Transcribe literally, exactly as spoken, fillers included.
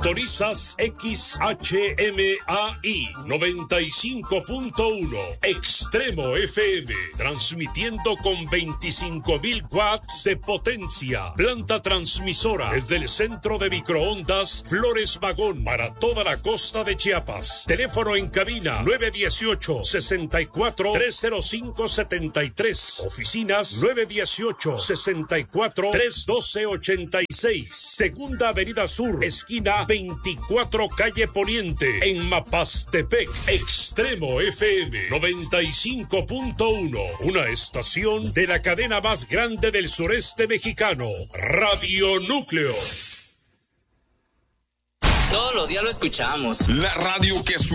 Sintonizas X H M A I noventa y cinco punto uno Extremo F M, transmitiendo con veinticinco mil watts de potencia. Planta transmisora desde el centro de microondas Flores Magón para toda la costa de Chiapas. Teléfono en cabina nueve uno ocho, seis cuatro, tres cero cinco siete tres. Oficinas nueve uno ocho, seis cuatro, tres uno dos ocho seis. Segunda Avenida Sur, esquina veinticuatro, calle Poniente, en Mapastepec. Extremo F M noventa y cinco punto uno, una estación de la cadena más grande del sureste mexicano, Radio Núcleo. Todos los días lo escuchamos. La radio que su